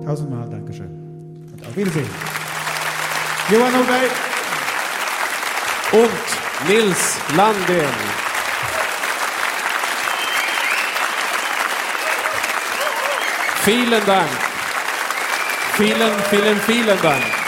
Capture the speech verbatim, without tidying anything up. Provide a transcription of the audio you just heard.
Tausendmal Dankeschön. Und auf Wiedersehen. Johan Nordberg. Und Nils Landén. Vielen Dank. Vielen, vielen, vielen Dank.